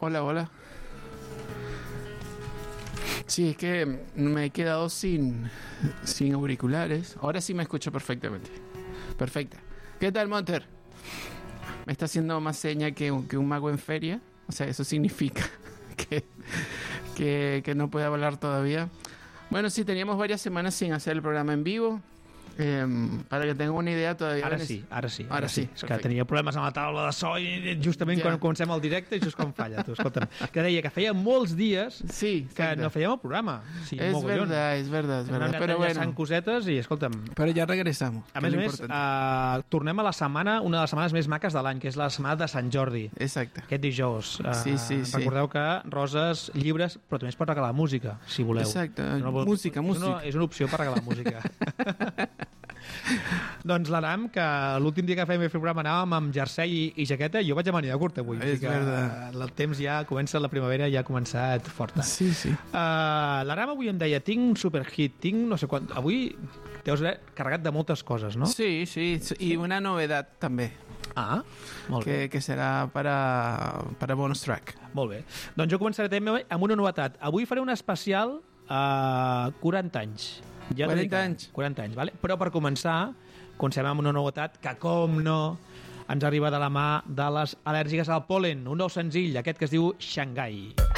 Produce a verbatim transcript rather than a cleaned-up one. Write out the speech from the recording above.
Hola, hola. Sí, es que me he quedado sin, sin auriculares. Ahora sí me escucho perfectamente. Perfecta. ¿Qué tal, Monter? Me está haciendo más seña que un, que un mago en feria. O sea, eso significa que, que, que no puede hablar todavía. Bueno, sí, teníamos varias semanas sin hacer el programa en vivo. Eh, para que tengan una idea todavía... Ara sí, ara sí. Ara sí, és que tenia problemes amb la taula de so i justament ja. Quan comencem el directe just com falla, tu, escolta'm. Que deia que feia molts dies sí, que no fèiem el programa. Sí, es mogollón. verdad, es verdad, es verdad. Però bueno, cosetes i escolta'm... Però ja regresamos. A més a més, uh, tornem a la setmana, una de les setmanes més maques de l'any, que és la setmana de Sant Jordi. Exacte. Aquest dijous. Uh, sí, sí, sí. Recordeu que roses, llibres, però també es pot regalar música, si voleu. Exacte, no, música, música. No, és una opció per regalar música. Doncs l'Aram, que l'últim dia que fèiem el programa anàvem amb jersei i, i jaqueta, i jo vaig a màniga curta avui. És veritat. El temps ja comença, la primavera ja ha començat forta. Sí, sí. Uh, L'Aram avui em deia, tinc un superhit, tinc no sé quant... Avui deus haver carregat de moltes coses, no? Sí, sí, i una novedat també. Ah, molt que, bé. Que serà para, para bonus track. Molt bé. Doncs jo començaré també amb una novetat. Avui faré un especial a uh, quaranta anys. Ja quaranta anys. quaranta anys, vale? Però per començar, comencem amb una novetat que, com no, ens arriba de la mà de les al·lèrgiques al pol·len. Un nou senzill, aquest que es diu Shanghai.